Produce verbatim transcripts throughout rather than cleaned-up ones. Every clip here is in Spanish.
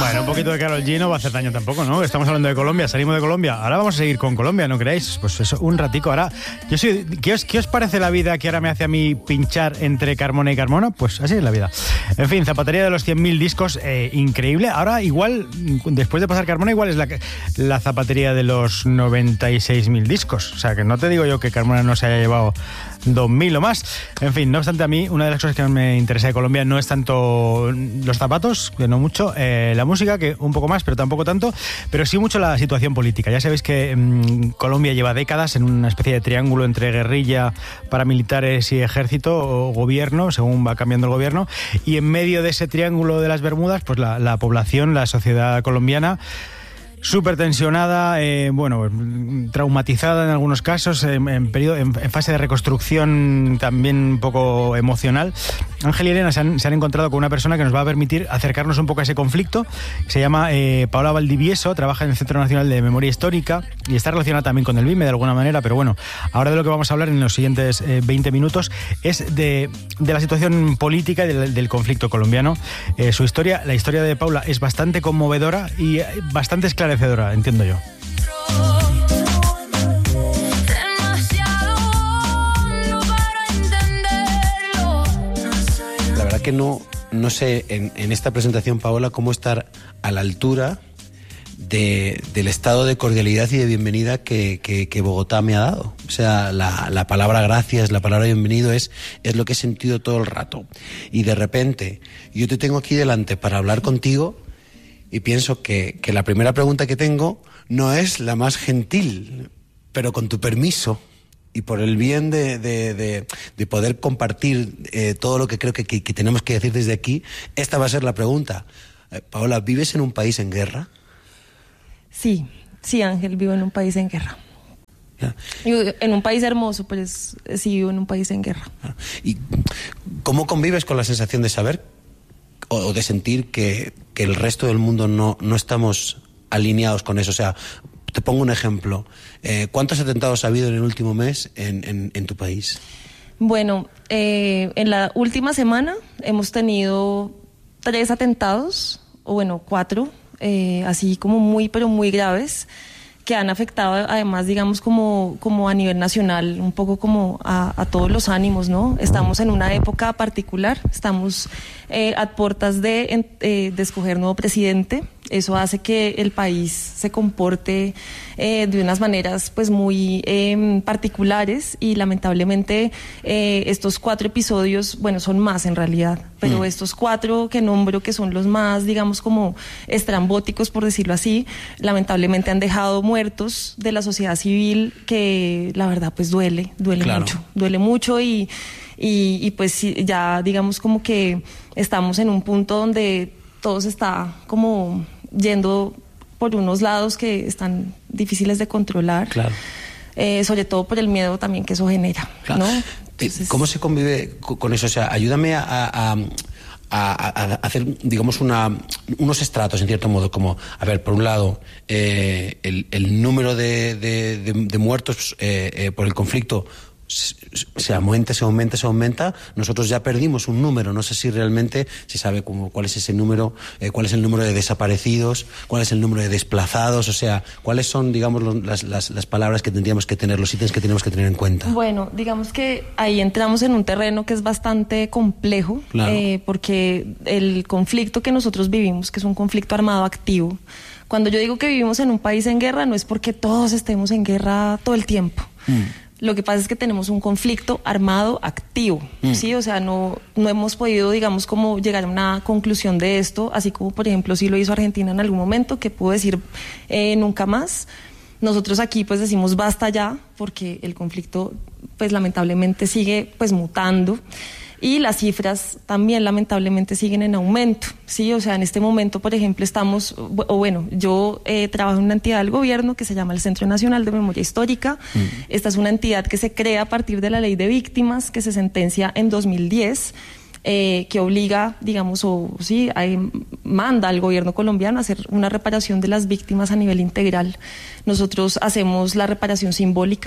Bueno, un poquito de Karol G no va a hacer daño tampoco, ¿no? Estamos hablando de Colombia, salimos de Colombia. Ahora vamos a seguir con Colombia, ¿no creéis? Pues eso, un ratico. Ahora, yo soy, ¿qué os, qué os parece la vida que ahora me hace a mí pinchar entre Carmona y Carmona? Pues así es la vida. En fin, zapatería de los cien mil discos, eh, increíble. Ahora igual, después de pasar Carmona, igual es la, la zapatería de los noventa y seis mil discos. O sea, que no te digo yo que Carmona no se haya llevado dos mil o más. En fin, no obstante, a mí una de las cosas que más me interesa de Colombia no es tanto los zapatos, que no mucho, eh, la música, que un poco más, pero tampoco tanto, pero sí mucho la situación política. Ya sabéis que mmm, Colombia lleva décadas en una especie de triángulo entre guerrilla, paramilitares y ejército o gobierno, según va cambiando el gobierno, y en medio de ese triángulo de las Bermudas, pues la, la población, la sociedad colombiana, súper tensionada, eh, bueno, traumatizada en algunos casos, en, en, periodo, en, en fase de reconstrucción también un poco emocional. Ángel y Elena se han, se han encontrado con una persona que nos va a permitir acercarnos un poco a ese conflicto. Se llama eh, Paola Valdivieso, trabaja en el Centro Nacional de Memoria Histórica y está relacionada también con el B I M E de alguna manera, pero bueno, ahora de lo que vamos a hablar en los siguientes eh, veinte minutos es de, de la situación política y del, del conflicto colombiano. Eh, su historia, la historia de Paula es bastante conmovedora y bastante esclarecedora, entiendo yo. La verdad que no, no sé en, en esta presentación, Paola, cómo estar a la altura de, del estado de cordialidad y de bienvenida que, que, que Bogotá me ha dado. O sea, la, la palabra gracias, la palabra bienvenido es, es lo que he sentido todo el rato. Y de repente, yo te tengo aquí delante para hablar contigo y pienso que, que la primera pregunta que tengo no es la más gentil, pero con tu permiso y por el bien de, de, de, de poder compartir eh, todo lo que creo que, que, que tenemos que decir desde aquí, esta va a ser la pregunta. Eh, Paola, ¿vives en un país en guerra? Sí, sí, Ángel, vivo en un país en guerra. ¿Ya? En un país hermoso, pero es, sí vivo en un país en guerra. ¿Y cómo convives con la sensación de saber o de sentir que, que el resto del mundo no, no estamos alineados con eso? O sea, te pongo un ejemplo. Eh, ¿Cuántos atentados ha habido en el último mes en, en, en tu país? Bueno, eh, en la última semana hemos tenido tres atentados, o bueno, cuatro, eh, así como muy, pero muy graves, que han afectado además, digamos, como, como a nivel nacional, un poco como a, a todos los ánimos, ¿no? Estamos en una época particular, estamos eh, a puertas de, eh, de escoger nuevo presidente. Eso hace que el país se comporte eh, de unas maneras pues muy eh, particulares y lamentablemente eh, estos cuatro episodios, bueno, son más en realidad, pero mm. estos cuatro que nombro, que son los más, digamos, como estrambóticos, por decirlo así, lamentablemente han dejado muertos de la sociedad civil que la verdad pues duele, duele claro. mucho, duele mucho y, y, y pues ya digamos como que estamos en un punto donde todo se está como yendo por unos lados que están difíciles de controlar, claro. eh, sobre todo por el miedo también que eso genera, claro. ¿no? Entonces, ¿cómo se convive con eso? O sea, ayúdame a, a, a, a hacer, digamos, una, unos estratos, en cierto modo, como, a ver, por un lado, eh, el, el número de, de, de, de muertos eh, eh, por el conflicto se aumenta, se aumenta, se aumenta. Nosotros ya perdimos un número, no sé si realmente se sabe cómo, cuál es ese número, eh, cuál es el número de desaparecidos, cuál es el número de desplazados, o sea, cuáles son, digamos, los, las, las, las palabras que tendríamos que tener, los ítems que tenemos que tener en cuenta. Bueno, digamos que ahí entramos en un terreno que es bastante complejo, claro. eh, porque el conflicto que nosotros vivimos, que es un conflicto armado activo, cuando yo digo que vivimos en un país en guerra, no es porque todos estemos en guerra todo el tiempo. Mm. Lo que pasa es que tenemos un conflicto armado activo, mm. ¿sí? O sea, no, no hemos podido, digamos, como llegar a una conclusión de esto, así como, por ejemplo, sí lo hizo Argentina en algún momento, que pudo decir eh, nunca más. Nosotros aquí, pues, decimos basta ya, porque el conflicto, pues, lamentablemente sigue, pues, mutando. Y las cifras también lamentablemente siguen en aumento, ¿sí? O sea, en este momento, por ejemplo, estamos, o bueno, yo eh, trabajo en una entidad del gobierno que se llama el Centro Nacional de Memoria Histórica. Mm. Esta es una entidad que se crea a partir de la Ley de Víctimas, que se sentencia en dos mil diez, eh, que obliga, digamos, o sí, hay, manda al gobierno colombiano a hacer una reparación de las víctimas a nivel integral. Nosotros hacemos la reparación simbólica,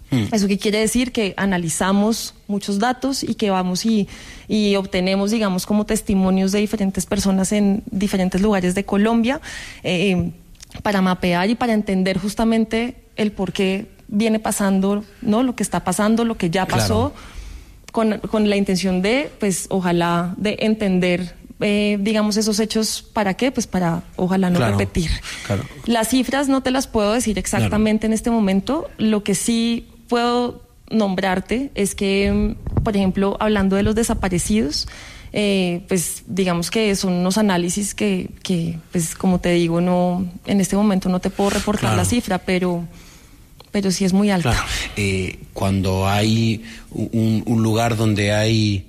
Mm. ¿Eso qué quiere decir? Que analizamos muchos datos y que vamos y, y obtenemos, digamos, como testimonios de diferentes personas en diferentes lugares de Colombia eh, para mapear y para entender justamente el por qué viene pasando, ¿no? Lo que está pasando, lo que ya pasó, claro. con, con la intención de, pues, ojalá, de entender Eh, digamos, esos hechos, ¿para qué? Pues para, ojalá, no claro, repetir. Claro. Las cifras no te las puedo decir exactamente claro. en este momento. Lo que sí puedo nombrarte es que, por ejemplo, hablando de los desaparecidos, eh, pues digamos que son unos análisis que, que, pues como te digo, no, en este momento no te puedo reportar claro. la cifra, pero... pero sí es muy alta. Claro. Eh, cuando hay un, un lugar donde hay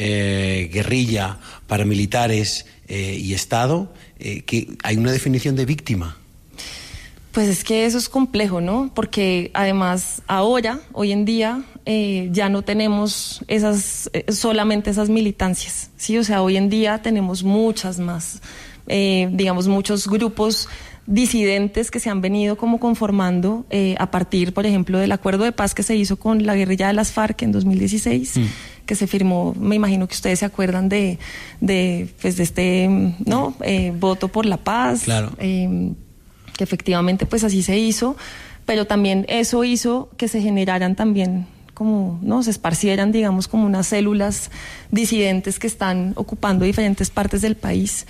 eh, guerrilla, paramilitares eh, y Estado, eh, que hay una definición de víctima. Pues es que eso es complejo, ¿no? Porque además ahora, hoy en día, eh, ya no tenemos esas eh, solamente esas militancias, ¿sí? O sea, hoy en día tenemos muchas más, eh, digamos, muchos grupos disidentes que se han venido como conformando eh, a partir, por ejemplo, del acuerdo de paz que se hizo con la guerrilla de las FARC en dos mil dieciséis, mm. que se firmó, me imagino que ustedes se acuerdan de, de, pues, de este, ¿no? Eh, voto por la paz. Claro. Eh, que efectivamente pues así se hizo, pero también eso hizo que se generaran también como, ¿no? Se esparcieran, digamos, como unas células disidentes que están ocupando diferentes partes del país,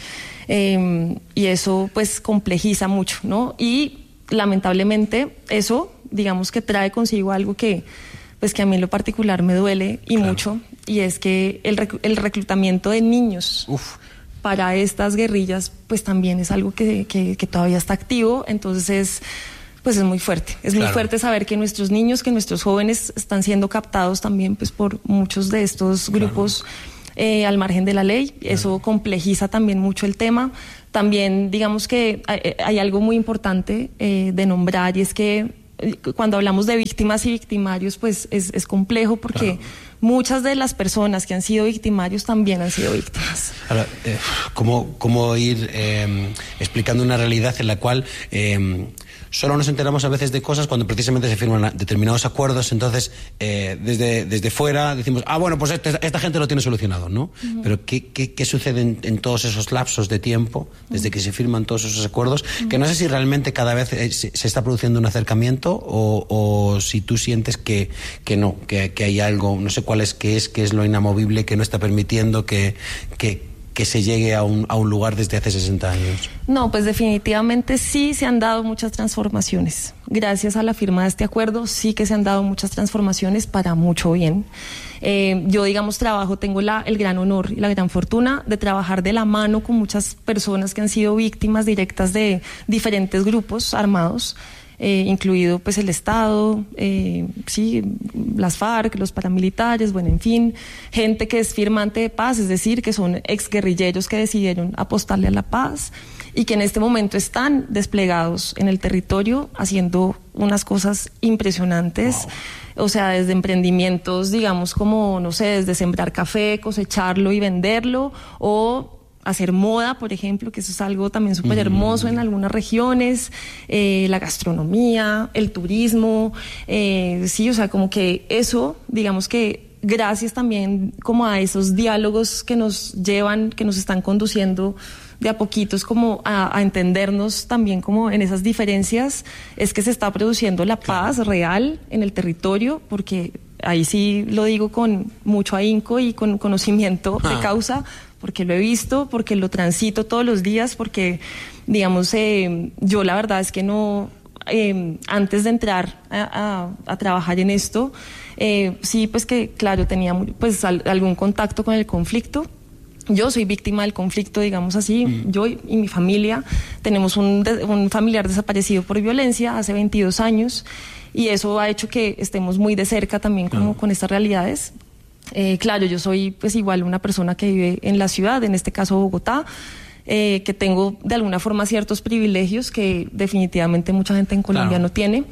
eh, y eso pues complejiza mucho, ¿no? Y lamentablemente eso, digamos, que trae consigo algo que pues que a mí en lo particular me duele y claro. mucho, y es que el, rec- el reclutamiento de niños Uf. para estas guerrillas pues también es algo que, que, que todavía está activo. Entonces es, pues es muy fuerte, es claro. muy fuerte saber que nuestros niños, que nuestros jóvenes están siendo captados también pues por muchos de estos grupos claro. eh, al margen de la ley. Claro. Eso complejiza también mucho el tema. También digamos que hay, hay algo muy importante eh, de nombrar, y es que cuando hablamos de víctimas y victimarios pues es, es complejo porque claro. muchas de las personas que han sido victimarios también han sido víctimas. Ahora, eh, ¿cómo, cómo ir eh, explicando una realidad en la cual eh, solo nos enteramos a veces de cosas cuando precisamente se firman determinados acuerdos? Entonces, eh, desde, desde fuera decimos, ah, bueno, pues este, esta gente lo tiene solucionado, ¿no? Uh-huh. Pero ¿qué, qué, qué sucede en, en todos esos lapsos de tiempo, desde uh-huh. que se firman todos esos acuerdos? Uh-huh. Que no sé si realmente cada vez se, se está produciendo un acercamiento o, o si tú sientes que, que no, que, que hay algo, no sé cuál es, qué es, qué es lo inamovible que no está permitiendo que... que que se llegue a un, a un lugar desde hace sesenta años. No, pues definitivamente sí se han dado muchas transformaciones. Gracias a la firma de este acuerdo sí que se han dado muchas transformaciones para mucho bien. Eh, yo, digamos, trabajo, tengo la, el gran honor y la gran fortuna de trabajar de la mano con muchas personas que han sido víctimas directas de diferentes grupos armados. Eh, incluido pues el Estado, eh, sí, las FARC, los paramilitares, bueno, en fin, gente que es firmante de paz, es decir, que son exguerrilleros que decidieron apostarle a la paz y que en este momento están desplegados en el territorio haciendo unas cosas impresionantes. Wow. O sea, desde emprendimientos, digamos, como, no sé, desde sembrar café, cosecharlo y venderlo, o hacer moda, por ejemplo, que eso es algo también súper hermoso en algunas regiones, eh, la gastronomía, el turismo, eh, sí, o sea, como que eso, digamos que gracias también como a esos diálogos que nos llevan, que nos están conduciendo de a poquitos como a, a entendernos también como en esas diferencias, es que se está produciendo la paz real en el territorio, porque ahí sí lo digo con mucho ahínco y con conocimiento ah. de causa, porque lo he visto, porque lo transito todos los días, porque, digamos, eh, yo la verdad es que no, eh, antes de entrar a, a, a trabajar en esto, eh, sí, pues que, claro, tenía pues al, algún contacto con el conflicto. Yo soy víctima del conflicto, digamos así. Mm. Yo y, y mi familia tenemos un, de, un familiar desaparecido por violencia hace veintidós años, y eso ha hecho que estemos muy de cerca también como mm. con estas realidades. Eh, claro, yo soy pues igual una persona que vive en la ciudad, en este caso Bogotá, eh, que tengo de alguna forma ciertos privilegios que definitivamente mucha gente en Colombia claro. no tiene.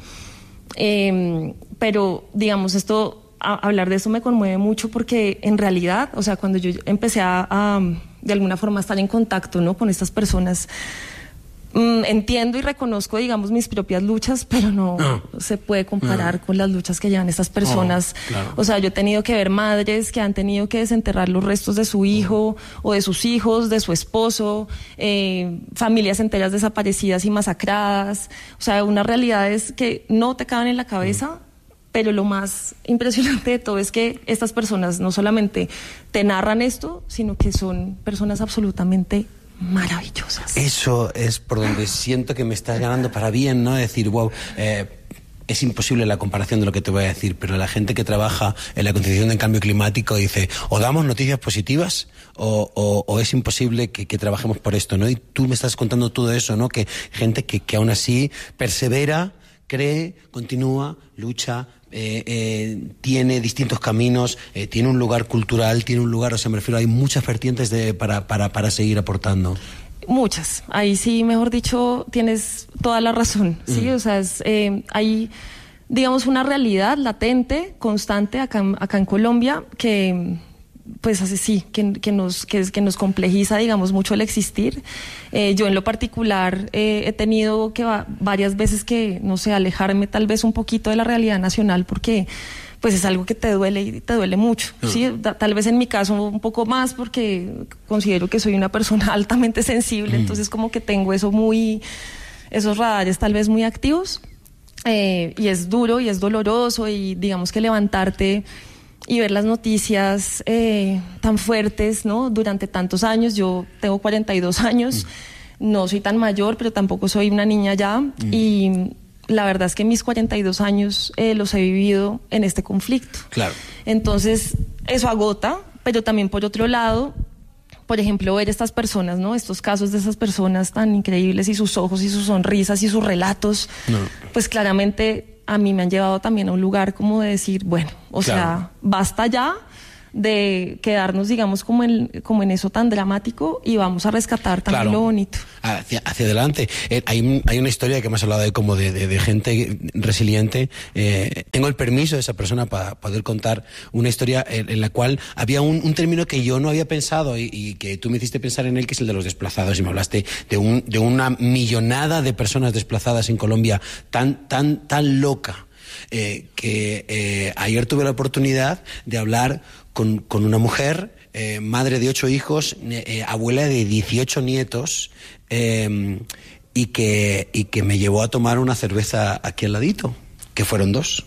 Eh, pero digamos, esto, a, hablar de eso me conmueve mucho porque en realidad, o sea, cuando yo empecé a, a de alguna forma estar en contacto, ¿no? con estas personas, mm, entiendo y reconozco, digamos, mis propias luchas, pero no oh. se puede comparar oh. con las luchas que llevan estas personas. Oh, claro. O sea, yo he tenido que ver madres que han tenido que desenterrar los restos de su hijo oh. o de sus hijos, de su esposo, eh, familias enteras desaparecidas y masacradas. O sea, unas realidades que no te caben en la cabeza. Oh. Pero lo más impresionante de todo es que estas personas no solamente te narran esto, sino que son personas absolutamente maravillosas. Eso es por donde siento que me estás ganando para bien, ¿no? Decir, wow, eh, es imposible la comparación de lo que te voy a decir, pero la gente que trabaja en la concienciación del cambio climático dice, o damos noticias positivas o, o, o es imposible que, que trabajemos por esto, ¿no? Y tú me estás contando todo eso, ¿no? Que gente que, que aún así persevera, cree, continúa, lucha, eh, eh, tiene distintos caminos, eh, tiene un lugar cultural, tiene un lugar, o sea, me refiero, hay muchas vertientes de, para, para, para seguir aportando. Muchas. Ahí sí, mejor dicho, tienes toda la razón, ¿sí? Mm. O sea, es, eh, hay, digamos, una realidad latente, constante acá, acá en Colombia que... pues así sí, que, que, nos, que, que nos complejiza, digamos, mucho el existir. Eh, yo en lo particular eh, he tenido que va, varias veces que, no sé, alejarme tal vez un poquito de la realidad nacional porque pues es algo que te duele y te duele mucho, uh-huh. ¿sí? Da, tal vez en mi caso un poco más porque considero que soy una persona altamente sensible, uh-huh. entonces como que tengo eso muy, esos radares tal vez muy activos eh, y es duro y es doloroso y digamos que levantarte y ver las noticias eh, tan fuertes, ¿no? Durante tantos años. Yo tengo cuarenta y dos años, mm. no soy tan mayor, pero tampoco soy una niña ya. Mm. Y la verdad es que mis cuarenta y dos años eh, los he vivido en este conflicto. Claro. Entonces, eso agota, pero también por otro lado, por ejemplo, ver estas personas, ¿no? Estos casos de esas personas tan increíbles y sus ojos y sus sonrisas y sus relatos, no. pues claramente a mí me han llevado también a un lugar como de decir, bueno, o claro. sea, basta ya de quedarnos, digamos, como en, como en eso tan dramático y vamos a rescatar también claro. lo bonito. Hacia, hacia adelante. Eh, hay, hay una historia que me has hablado de como de, de, de gente resiliente. Eh, tengo el permiso de esa persona para poder contar una historia en, en la cual había un, un término que yo no había pensado y, y que tú me hiciste pensar en él, que es el de los desplazados, y me hablaste de, un, de una millonada de personas desplazadas en Colombia tan, tan, tan loca. Eh, que eh, ayer tuve la oportunidad de hablar con, con una mujer, eh, madre de ocho hijos, eh, abuela de dieciocho nietos, eh, y, que, y que me llevó a tomar una cerveza aquí al ladito, que fueron dos.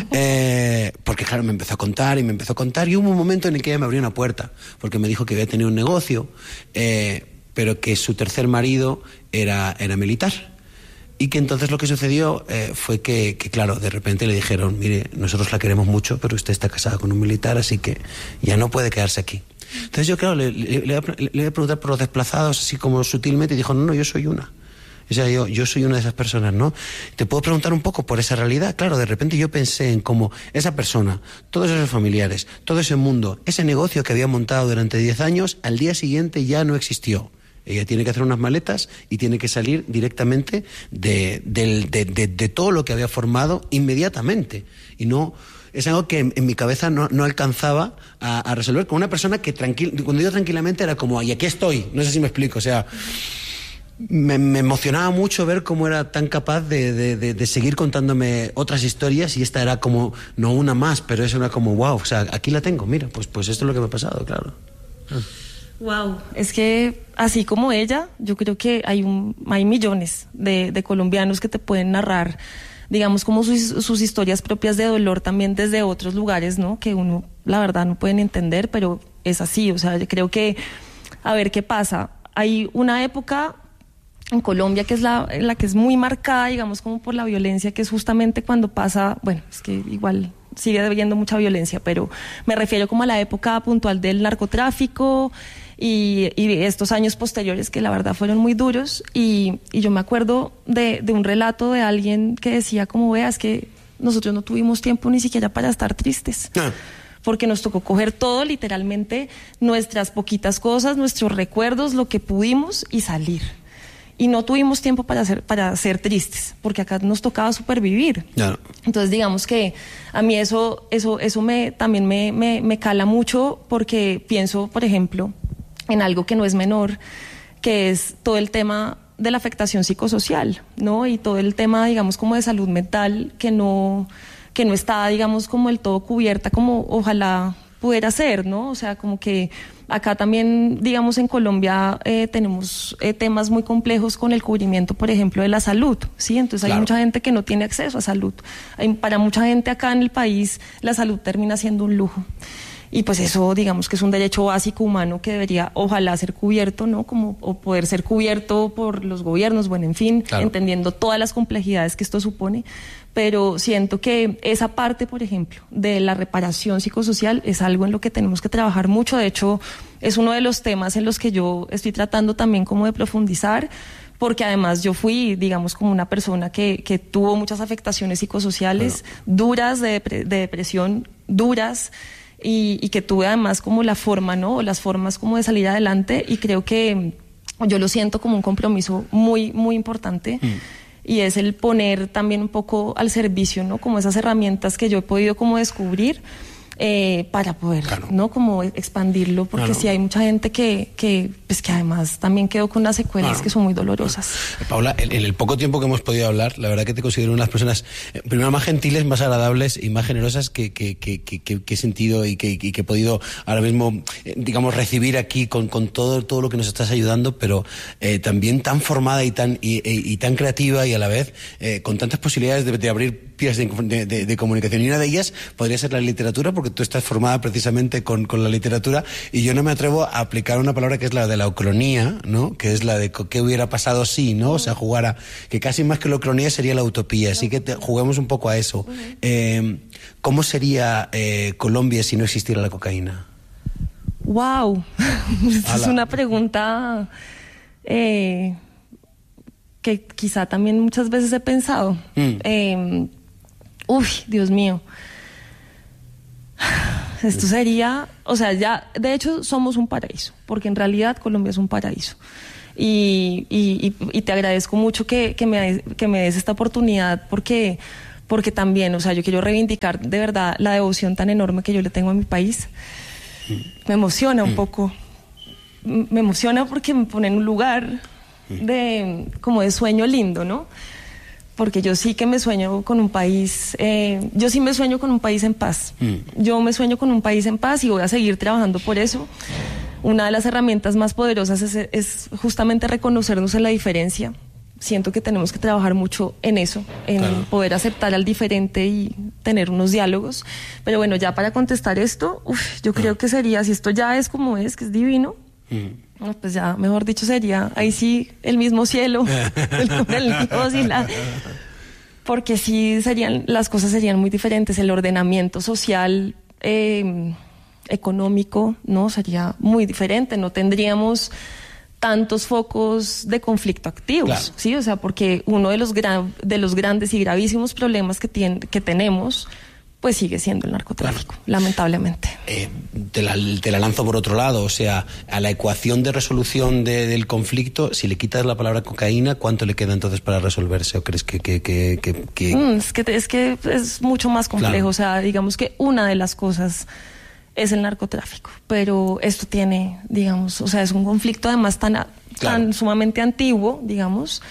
Eh, porque claro, me empezó a contar y me empezó a contar y hubo un momento en el que ella me abrió una puerta, porque me dijo que había tenido un negocio, eh, pero que su tercer marido era, era militar. Y que entonces lo que sucedió eh, fue que, que, claro, de repente le dijeron, mire, nosotros la queremos mucho, pero usted está casada con un militar, así que ya no puede quedarse aquí. Entonces yo, claro, le, le, le, le voy a preguntar por los desplazados, así como sutilmente, y dijo, no, no, yo soy una. O sea, yo, yo soy una de esas personas, ¿no? Te puedo preguntar un poco por esa realidad. Claro, de repente yo pensé en cómo esa persona, todos esos familiares, todo ese mundo, ese negocio que había montado durante diez años, al día siguiente ya no existió. Ella tiene que hacer unas maletas y tiene que salir directamente de, de, de, de, de todo lo que había formado inmediatamente. Y no, es algo que en, en mi cabeza no, no alcanzaba a, a resolver con una persona que tranquil, cuando yo tranquilamente era como, y aquí estoy, no sé si me explico, o sea, me, me emocionaba mucho ver cómo era tan capaz de, de, de, de seguir contándome otras historias, y esta era como, no una más, pero eso era como, wow, o sea, aquí la tengo, mira, pues, pues esto es lo que me ha pasado, claro. Ah. Wow, es que así como ella, yo creo que hay un, hay millones de, de colombianos que te pueden narrar, digamos, como sus, sus historias propias de dolor también desde otros lugares, ¿no? Que uno, la verdad, no pueden entender, pero es así. O sea, yo creo que, a ver qué pasa. Hay una época en Colombia que es la, la que es muy marcada, digamos, como por la violencia, que es justamente cuando pasa, bueno, es que igual sigue habiendo mucha violencia, pero me refiero como a la época puntual del narcotráfico y, y estos años posteriores que la verdad fueron muy duros, y, y yo me acuerdo de, de un relato de alguien que decía como, veas que nosotros no tuvimos tiempo ni siquiera para estar tristes. Ah. Porque nos tocó coger todo, literalmente, nuestras poquitas cosas, nuestros recuerdos, lo que pudimos, y salir. Y no tuvimos tiempo para ser, para ser tristes, porque acá nos tocaba supervivir. Claro. Entonces, digamos que a mí eso, eso, eso me, también me, me, me cala mucho, porque pienso, por ejemplo, en algo que no es menor, que es todo el tema de la afectación psicosocial, ¿no? Y todo el tema, digamos, como de salud mental que no, que no está, digamos, como el todo cubierta como ojalá pudiera ser, ¿no? O sea, como que acá también, digamos, en Colombia eh, tenemos eh, temas muy complejos con el cubrimiento, por ejemplo, de la salud, ¿sí? Entonces claro. Hay mucha gente que no tiene acceso a salud. Hay, para mucha gente acá en el país, la salud termina siendo un lujo. Y pues eso, digamos que es un derecho básico humano que debería, ojalá, ser cubierto, ¿no? Como, o poder ser cubierto por los gobiernos, bueno, en fin, claro. Entendiendo todas las complejidades que esto supone. Pero siento que esa parte, por ejemplo, de la reparación psicosocial es algo en lo que tenemos que trabajar mucho. De hecho, es uno de los temas en los que yo estoy tratando también como de profundizar, porque además yo fui, digamos, como una persona que, que tuvo muchas afectaciones psicosociales bueno. duras, de, de depresión duras, y, y que tuve además como la forma, ¿no? O las formas como de salir adelante, y creo que yo lo siento como un compromiso muy, muy importante. Mm. Y es el poner también un poco al servicio, ¿no? Como esas herramientas que yo he podido como descubrir eh, para poder, claro. ¿no? Como expandirlo, porque claro. sí hay mucha gente que, que, pues que además también quedó con unas secuelas claro. que son muy dolorosas. Claro. Paula, en, en el poco tiempo que hemos podido hablar, la verdad que te considero una de las personas, eh, primero, más gentiles, más agradables y más generosas que, que, que, que, que, que he sentido y que, y que he podido ahora mismo, eh, digamos, recibir aquí con, con todo, todo lo que nos estás ayudando, pero eh, también tan formada y tan, y, y, y tan creativa, y a la vez eh, con tantas posibilidades de, de abrir vías de, de, de, de comunicación. Y una de ellas podría ser la literatura, porque tú estás formada precisamente con, con la literatura, y yo no me atrevo a aplicar una palabra que es la de la ucronía, ¿no? Que es la de qué hubiera pasado si, ¿no? O sea, jugar a, que casi más que la ucronía sería la utopía. Así que te, juguemos un poco a eso. Eh, ¿Cómo sería eh, Colombia si no existiera la cocaína? Wow, es una pregunta eh, que quizá también muchas veces he pensado. Mm. Eh, uy, Dios mío. Esto sería, o sea, ya, de hecho somos un paraíso, porque en realidad Colombia es un paraíso. Y, y, y te agradezco mucho que, que, me, que me des esta oportunidad, porque, porque también, o sea, yo quiero reivindicar de verdad la devoción tan enorme que yo le tengo a mi país. Me emociona un poco, me emociona porque me pone en un lugar de, como de sueño lindo, ¿no? Porque yo sí que me sueño con un país, eh, yo sí me sueño con un país en paz. Mm. Yo me sueño con un país en paz y voy a seguir trabajando por eso. Una de las herramientas más poderosas es, es justamente reconocernos en la diferencia. Siento que tenemos que trabajar mucho en eso, en claro. poder aceptar al diferente y tener unos diálogos. Pero bueno, ya para contestar esto, uf, yo creo ah. que sería, si esto ya es como es, que es divino, mm. No, pues ya, mejor dicho, sería ahí sí el mismo cielo, el, el Dios y la... Porque sí serían, las cosas serían muy diferentes, el ordenamiento social, eh, económico, ¿no? Sería muy diferente, no tendríamos tantos focos de conflicto activos, claro. ¿sí? O sea, porque uno de los, gran, de los grandes y gravísimos problemas que, tiene, que tenemos... pues sigue siendo el narcotráfico, claro. lamentablemente. Eh, te, la, te la lanzo por otro lado, o sea, a la ecuación de resolución de, del conflicto, si le quitas la palabra cocaína, ¿cuánto le queda entonces para resolverse? ¿O crees que...? que, que, que, que... Mm, es, que es que es mucho más complejo, claro. o sea, digamos que una de las cosas es el narcotráfico, pero esto tiene, digamos, o sea, es un conflicto además tan, claro. tan sumamente antiguo, digamos...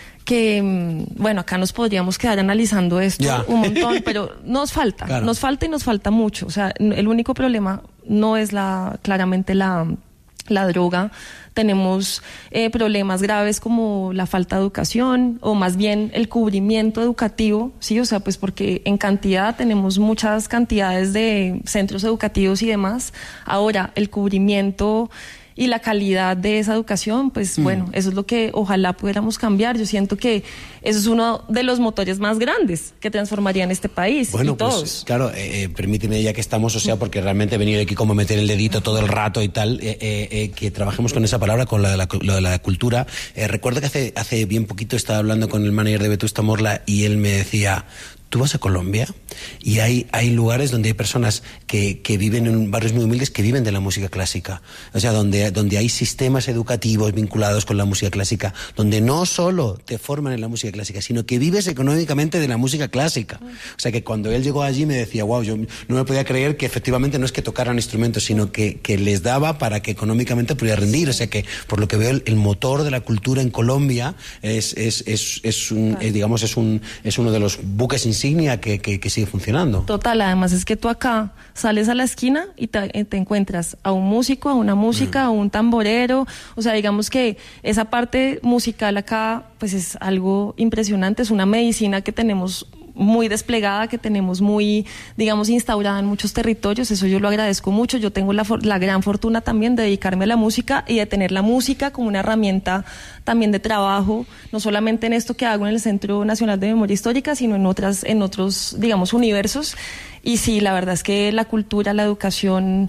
que, bueno, acá nos podríamos quedar analizando esto ya. un montón, pero nos falta, claro. nos falta y nos falta mucho. O sea, el único problema no es la claramente la, la droga. Tenemos eh, problemas graves como la falta de educación, o más bien el cubrimiento educativo, ¿sí? O sea, pues porque en cantidad tenemos muchas cantidades de centros educativos y demás. Ahora, el cubrimiento... y la calidad de esa educación, pues mm. bueno, eso es lo que ojalá pudiéramos cambiar. Yo siento que eso es uno de los motores más grandes que transformarían este país. Bueno, y todos. Pues claro, eh, permíteme ya que estamos, o sea, porque realmente he venido aquí como meter el dedito todo el rato y tal, eh, eh, que trabajemos con esa palabra, con la de la, lo de la cultura. Eh, recuerdo que hace, hace bien poquito estaba hablando con el manager de Vetusta Morla y él me decía... Tú vas a Colombia y hay, hay lugares donde hay personas que, que viven en barrios muy humildes que viven de la música clásica. O sea, donde, donde hay sistemas educativos vinculados con la música clásica, donde no solo te forman en la música clásica, sino que vives económicamente de la música clásica. O sea, que cuando él llegó allí me decía, wow, yo no me podía creer que efectivamente no es que tocaran instrumentos, sino que, que les daba para que económicamente pudiera rendir. O sea, que por lo que veo el, el motor de la cultura en Colombia es, es, es, es, un, es digamos, es, un, es uno de los buques insignia Que, que, que sigue funcionando. Total, además es que tú acá sales a la esquina y te, te encuentras a un músico, a una música, mm. a un tamborero, o sea, digamos que esa parte musical acá pues es algo impresionante, es una medicina que tenemos muy desplegada, que tenemos muy, digamos, instaurada en muchos territorios. Eso yo lo agradezco mucho. Yo tengo la, la gran fortuna también de dedicarme a la música y de tener la música como una herramienta también de trabajo, no solamente en esto que hago en el Centro Nacional de Memoria Histórica, sino en otras, en otros, digamos, universos. Y sí, la verdad es que la cultura, la educación,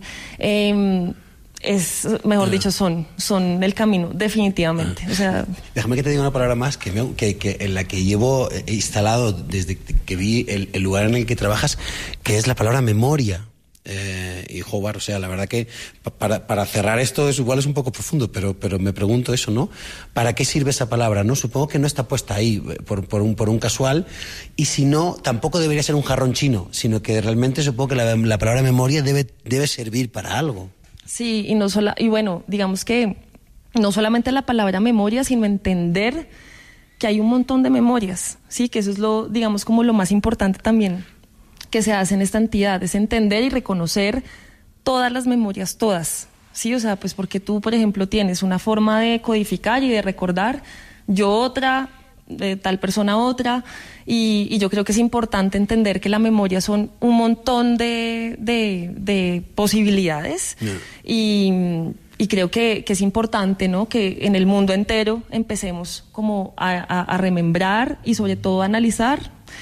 eh, es, mejor dicho, son, son el camino, definitivamente. O sea, déjame que te diga una palabra más que, me, que, que en la que llevo instalado desde que vi el, el lugar en el que trabajas, que es la palabra memoria. Eh, y Howard, o sea, la verdad que para, para cerrar esto es igual es un poco profundo, pero, pero me pregunto eso, ¿no? ¿Para qué sirve esa palabra? No, supongo que no está puesta ahí por, por, un, por un casual, y si no, tampoco debería ser un jarrón chino, sino que realmente supongo que la, la palabra memoria debe, debe servir para algo. Sí, y no sola, y bueno, digamos que no solamente la palabra memoria, sino entender que hay un montón de memorias, sí, que eso es lo, digamos, como lo más importante también que se hace en esta entidad, es entender y reconocer todas las memorias, todas, sí, o sea, pues porque tú, por ejemplo, tienes una forma de codificar y de recordar, yo otra, de tal persona otra, y, y yo creo que es importante entender que la memoria son un montón de, de, de posibilidades, yeah. y, y creo que, que es importante, ¿no?, que en el mundo entero empecemos como a, a, a remembrar y sobre todo a analizar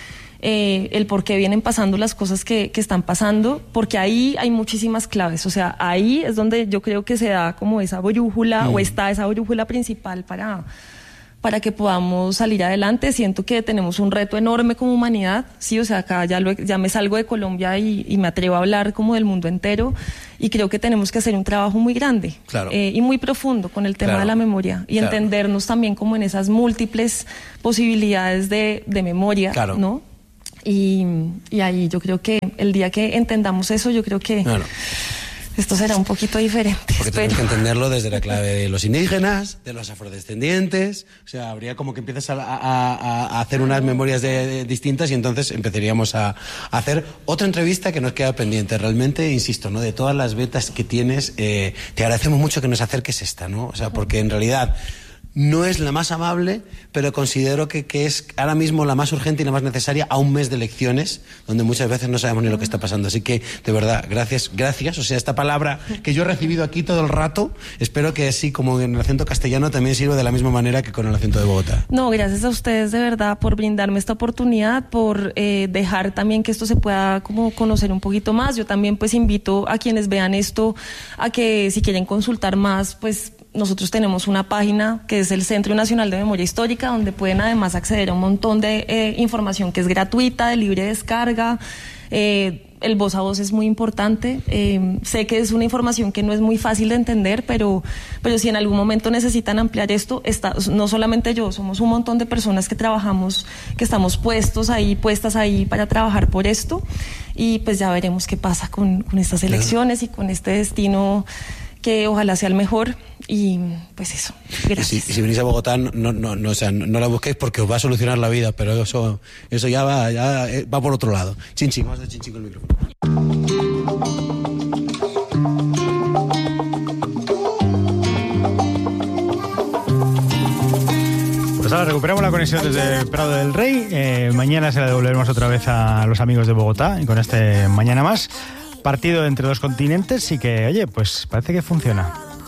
eh, el por qué vienen pasando las cosas que, que están pasando, porque ahí hay muchísimas claves, o sea, ahí es donde yo creo que se da como esa brújula, mm. o está esa brújula principal para... para que podamos salir adelante. Siento que tenemos un reto enorme como humanidad, sí, o sea, acá ya, lo, ya me salgo de Colombia y, y me atrevo a hablar como del mundo entero, y creo que tenemos que hacer un trabajo muy grande, claro. eh, y muy profundo con el tema, claro, de la memoria, y claro, entendernos también como en esas múltiples posibilidades de, de memoria, claro, ¿no? Y, y ahí yo creo que el día que entendamos eso, yo creo que... Claro. Esto será un poquito diferente. Porque tenemos que entenderlo desde la clave de los indígenas, de los afrodescendientes. O sea, habría como que empiezas a, a, a hacer unas memorias de, de, distintas, y entonces empezaríamos a, a hacer otra entrevista que nos queda pendiente. Realmente, insisto, ¿no?, de todas las betas que tienes, eh, te agradecemos mucho que nos acerques esta, ¿no? O sea, porque en realidad no es la más amable, pero considero que, que es ahora mismo la más urgente y la más necesaria a un mes de elecciones, donde muchas veces no sabemos ni lo que está pasando. Así que, de verdad, gracias, gracias. O sea, esta palabra que yo he recibido aquí todo el rato, espero que así como en el acento castellano también sirva de la misma manera que con el acento de Bogotá. No, gracias a ustedes de verdad por brindarme esta oportunidad, por eh, dejar también que esto se pueda como conocer un poquito más. Yo también pues invito a quienes vean esto a que si quieren consultar más, pues nosotros tenemos una página que es el Centro Nacional de Memoria Histórica, donde pueden además acceder a un montón de eh, información que es gratuita, de libre descarga. Eh, el voz a voz es muy importante. Eh, sé que es una información que no es muy fácil de entender, pero, pero si en algún momento necesitan ampliar esto, está, no solamente yo, somos un montón de personas que trabajamos, que estamos puestos ahí, puestas ahí para trabajar por esto, y pues ya veremos qué pasa con, con estas elecciones y con este destino que ojalá sea el mejor, y pues eso, gracias. Y si, y si venís a Bogotá, no, no, no, o sea, no, no la busquéis porque os va a solucionar la vida, pero eso, eso ya va, ya va por otro lado. Chin chin, vamos a chin chin con el micrófono. Pues ahora recuperamos la conexión desde Prado del Rey. Eh, mañana se la devolveremos otra vez a los amigos de Bogotá, y con este Mañana Más, partido entre dos continentes, y que, oye, pues parece que funciona.